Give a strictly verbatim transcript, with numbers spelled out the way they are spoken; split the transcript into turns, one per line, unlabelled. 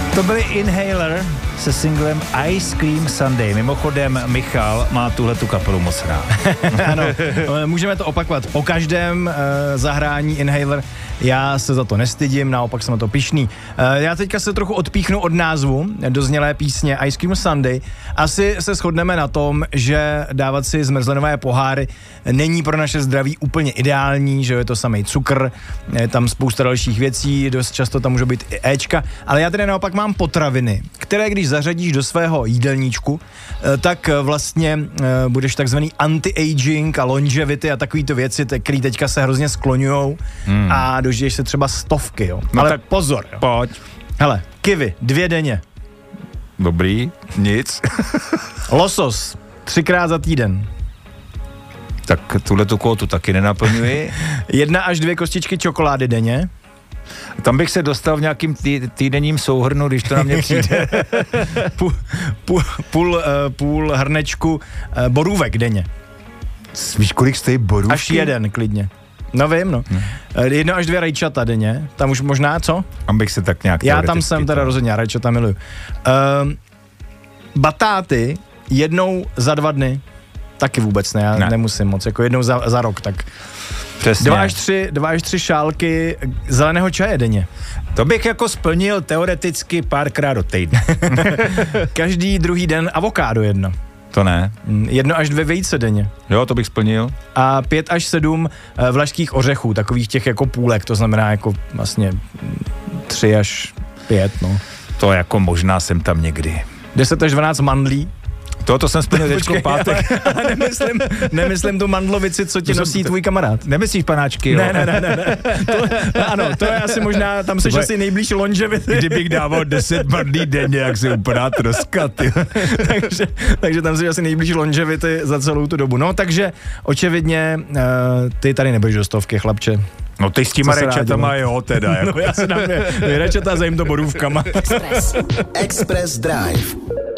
To byly Inhaler se singlem Ice Cream Sunday. Mimochodem, Michal má tuhletu kapelu moc rád.
Ano, můžeme to opakovat po každém uh, zahrání Inhaler. Já se za to nestydím, naopak jsem na to pyšný. Uh, já teďka se trochu odpíchnu od názvu doznělé písně Ice Cream Sunday. Asi se shodneme na tom, že dávat si zmrzlinové poháry není pro naše zdraví úplně ideální, že je to samej cukr, je tam spousta dalších věcí, dost často tam může být i éčka, ale já tedy naopak mám potraviny, které když zařadíš do svého jídelníčku, tak vlastně budeš takzvaný anti-aging a longevity a takovýto věci, které teďka se hrozně skloňujou hmm. a dožiješ se třeba stovky, jo.
No
ale
tak
pozor, jo.
Pojď.
Hele, kiwi, dvě denně.
Dobrý, nic.
Losos, třikrát za týden.
Tak tuhletu kótu taky nenaplňuji.
Jedna až dvě kostičky čokolády denně.
Tam bych se dostal v nějakým tý, týdenním souhrnu, když to na mě přijde.
půl, půl, půl, uh, půl hrnečku uh, borůvek denně.
Víš, kolik stojí borůvky?
Až jeden, klidně. No vím, no. Hmm. Jedno až dvě rajčata denně. Tam už možná, co?
Tam bych se tak nějak...
Já tam jsem teda rozhodně, já rajčata miluju. Uh, batáty jednou za dva dny. Taky vůbec ne, já ne. nemusím moc, jako jednou za, za rok, tak...
Přesně.
Dva až, tři, dva až tři šálky zeleného čaje denně.
To bych jako splnil teoreticky párkrát do týdne.
Každý druhý den avokádo jedno.
To ne.
Jedno až dvě vejce denně.
Jo, to bych splnil.
A pět až sedm vlašských ořechů, takových těch jako půlek, to znamená jako vlastně tři až pět, no.
To jako možná jsem tam někdy.
Deset až dvanáct mandlí.
Tohoto jsem splnil teďko pátek.
Ale, ale nemyslím, nemyslím tu mandlovici, co ti nosí tvůj kamarád.
Nemyslíš panáčky, jo?
Ne, ne, ne, ne. To, ano, to je asi možná, tam seš asi nejblíž longevity.
Kdybych dával deset mandlí denně, jak se úplná troska, ty.
takže, takže tam seš asi nejblíž longevity za celou tu dobu. No, takže očividně uh, ty tady nebudeš do stovky, chlapče.
No ty s těma rajčatama jo, teda. Jako.
No já se dám, rajčata za jim to borůvkama.
Express. Express Drive.